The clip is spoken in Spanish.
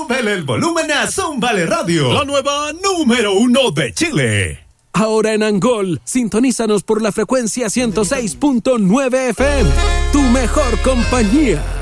Súbele el volumen a Zúmbale Radio, la nueva número 1 de Chile. Ahora en Angol, sintonízanos por la frecuencia 106.9 FM, tu mejor compañía.